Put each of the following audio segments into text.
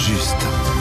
juste.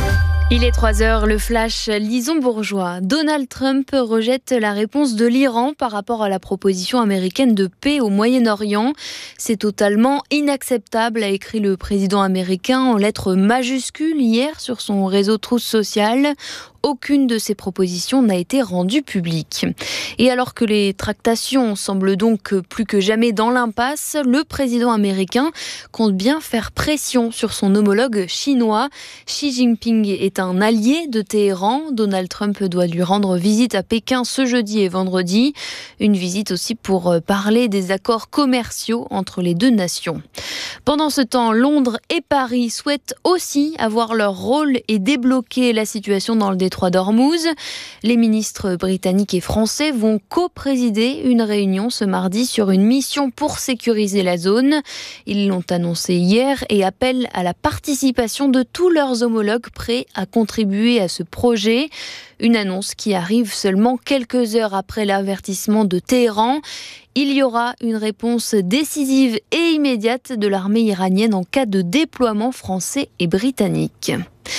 Il est 3h, le flash, lisons bourgeois. Donald Trump rejette la réponse de l'Iran par rapport à la proposition américaine de paix au Moyen-Orient. C'est totalement inacceptable, a écrit le président américain en lettres majuscules hier sur son réseau Truth Social. Aucune de ces propositions n'a été rendue publique. Et alors que les tractations semblent donc plus que jamais dans l'impasse, le président américain compte bien faire pression sur son homologue chinois. Xi Jinping est un allié de Téhéran. Donald Trump doit lui rendre visite à Pékin ce jeudi et vendredi. Une visite aussi pour parler des accords commerciaux entre les deux nations. Pendant ce temps, Londres et Paris souhaitent aussi avoir leur rôle et débloquer la situation dans le détroit d'Ormuz. Les ministres britanniques et français vont co-présider une réunion ce mardi sur une mission pour sécuriser la zone. Ils l'ont annoncé hier et appellent à la participation de tous leurs homologues prêts à contribuer à ce projet. Une annonce qui arrive seulement quelques heures après l'avertissement de Téhéran. Il y aura une réponse décisive et immédiate de l'armée iranienne en cas de déploiement français et britannique.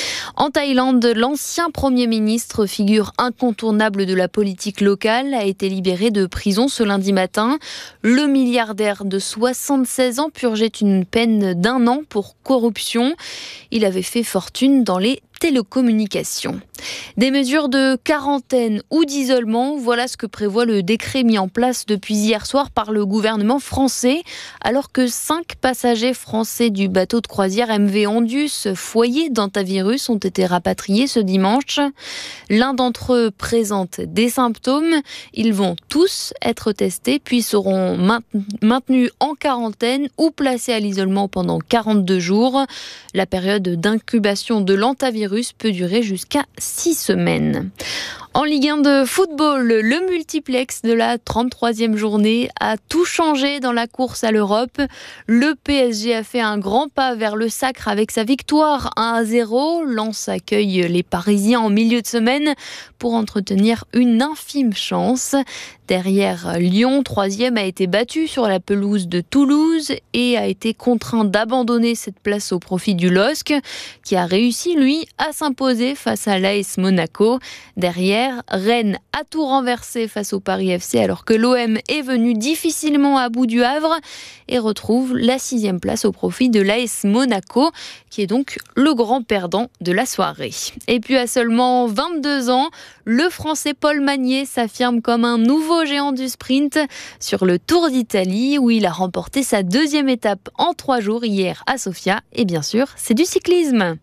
En Thaïlande, l'ancien Premier ministre, figure incontournable de la politique locale, a été libéré de prison ce lundi matin. Le milliardaire de 76 ans purgeait une peine d'1 an pour corruption. Il avait fait fortune dans les télécommunications. Des mesures de quarantaine ou d'isolement, voilà ce que prévoit le décret mis en place depuis hier soir par le gouvernement français, alors que 5 passagers français du bateau de croisière MV Ondius, foyer d'hantavirus, ont été rapatriés ce dimanche. L'un d'entre eux présente des symptômes. Ils vont tous être testés, puis seront maintenus en quarantaine ou placés à l'isolement pendant 42 jours. La période d'incubation de l'hantavirus peut durer jusqu'à 6 semaines. En Ligue 1 de football, le multiplex de la 33e journée a tout changé dans la course à l'Europe. Le PSG a fait un grand pas vers le sacre avec sa victoire 1-0. Lens accueille les Parisiens en milieu de semaine pour entretenir une infime chance. Derrière, Lyon, 3e, a été battu sur la pelouse de Toulouse et a été contraint d'abandonner cette place au profit du LOSC, qui a réussi, lui, à s'imposer face à l'AS Monaco. Derrière, Rennes a tout renversé face au Paris FC alors que l'OM est venu difficilement à bout du Havre et retrouve la 6e place au profit de l'AS Monaco, qui est donc le grand perdant de la soirée. Et puis à seulement 22 ans, le Français Paul Magnier s'affirme comme un nouveau géant du sprint sur le Tour d'Italie où il a remporté sa 2e étape en 3 jours hier à Sofia. Et bien sûr, c'est du cyclisme.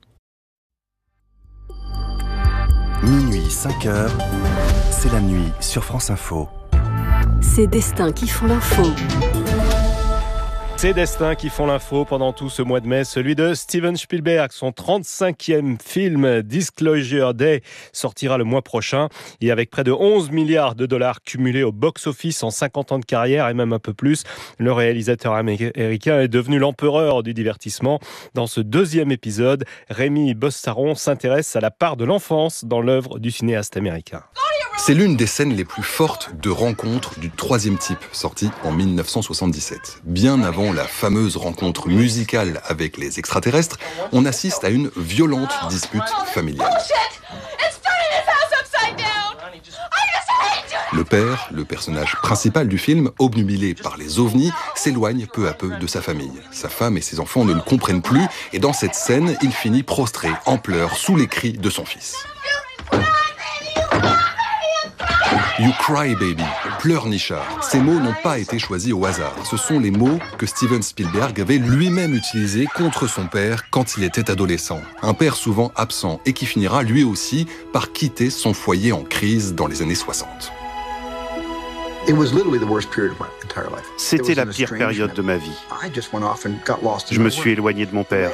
Minuit 5h, c'est la nuit sur France Info. Ces destins qui font l'info. Ces destins qui font l'info pendant tout ce mois de mai, celui de Steven Spielberg. Son 35e film Disclosure Day sortira le mois prochain. Et avec près de 11 milliards de dollars cumulés au box-office en 50 ans de carrière et même un peu plus, le réalisateur américain est devenu l'empereur du divertissement. Dans ce 2e épisode, Rémi Bossaron s'intéresse à la part de l'enfance dans l'œuvre du cinéaste américain. C'est l'une des scènes les plus fortes de rencontre du 3e type, sorti en 1977. Bien avant la fameuse rencontre musicale avec les extraterrestres, on assiste à une violente dispute familiale. Le père, le personnage principal du film, obnubilé par les ovnis, s'éloigne peu à peu de sa famille. Sa femme et ses enfants ne le comprennent plus, et dans cette scène, il finit prostré, en pleurs, sous les cris de son fils. You cry baby, pleurnichard. Ces mots n'ont pas été choisis au hasard. Ce sont les mots que Steven Spielberg avait lui-même utilisés contre son père quand il était adolescent. Un père souvent absent et qui finira lui aussi par quitter son foyer en crise dans les années 60. C'était la pire période de ma vie. Je me suis éloigné de mon père.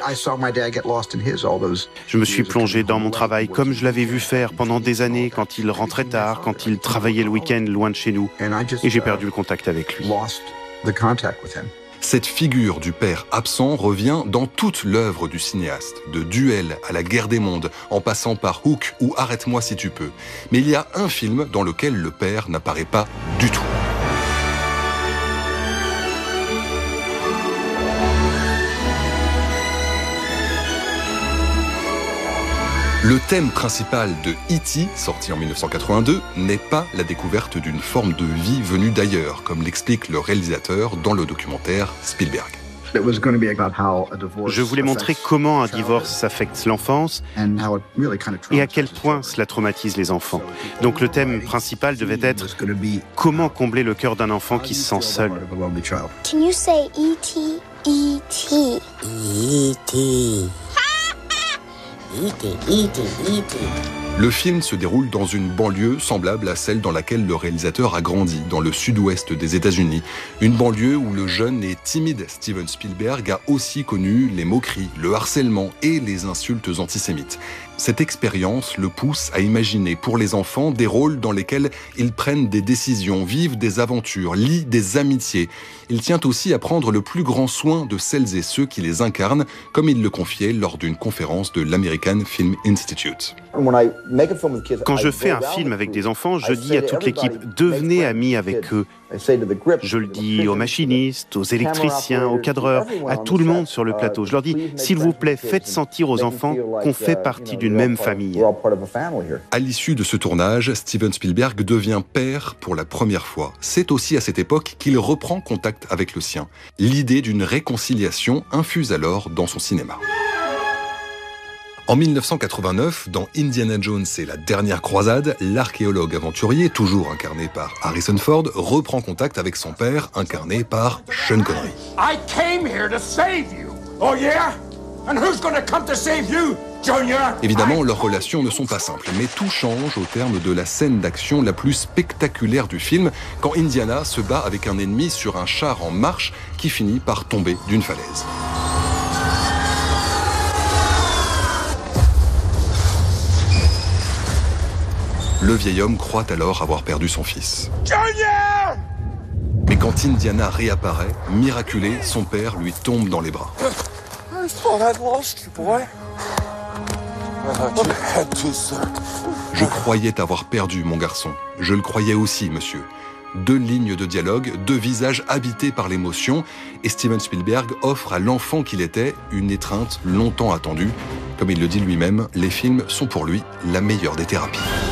Je me suis plongé dans mon travail comme je l'avais vu faire pendant des années quand il rentrait tard, quand il travaillait le week-end loin de chez nous. Et j'ai perdu le contact avec lui. Cette figure du père absent revient dans toute l'œuvre du cinéaste, de Duel à la Guerre des mondes, en passant par Hook ou Arrête-moi si tu peux. Mais il y a un film dans lequel le père n'apparaît pas du tout. Le thème principal de E.T., sorti en 1982, n'est pas la découverte d'une forme de vie venue d'ailleurs, comme l'explique le réalisateur dans le documentaire Spielberg. Je voulais montrer comment un divorce affecte l'enfance et à quel point cela traumatise les enfants. Donc le thème principal devait être comment combler le cœur d'un enfant qui se sent seul. Can you say E.T.? E.T. E.T. E.T. Le film se déroule dans une banlieue semblable à celle dans laquelle le réalisateur a grandi, dans le sud-ouest des États-Unis. Une banlieue où le jeune et timide Steven Spielberg a aussi connu les moqueries, le harcèlement et les insultes antisémites. Cette expérience le pousse à imaginer pour les enfants des rôles dans lesquels ils prennent des décisions, vivent des aventures, lient des amitiés. Il tient aussi à prendre le plus grand soin de celles et ceux qui les incarnent, comme il le confiait lors d'une conférence de l'American Film Institute. Quand je fais un film avec des enfants, je dis à toute l'équipe, devenez amis avec eux. Je le dis aux machinistes, aux électriciens, aux cadreurs, à tout le monde sur le plateau. Je leur dis, s'il vous plaît, faites sentir aux enfants qu'on fait partie d'une même famille. À l'issue de ce tournage, Steven Spielberg devient père pour la première fois. C'est aussi à cette époque qu'il reprend contact avec le sien. L'idée d'une réconciliation infuse alors dans son cinéma. En 1989, dans Indiana Jones et la dernière croisade, l'archéologue aventurier, toujours incarné par Harrison Ford, reprend contact avec son père, incarné par Sean Connery. I came here to save you. Oh yeah? And who's gonna come to save you, Junior? Évidemment, leurs relations ne sont pas simples, mais tout change au terme de la scène d'action la plus spectaculaire du film, quand Indiana se bat avec un ennemi sur un char en marche qui finit par tomber d'une falaise. Le vieil homme croit alors avoir perdu son fils. Junior! Mais quand Indiana réapparaît, miraculé, son père lui tombe dans les bras. I thought I'd lost you, boy. I thought you had to, sir. Je croyais t'avoir perdu, mon garçon. Je le croyais aussi, monsieur. 2 lignes de dialogue, 2 visages habités par l'émotion, et Steven Spielberg offre à l'enfant qu'il était une étreinte longtemps attendue. Comme il le dit lui-même, les films sont pour lui la meilleure des thérapies.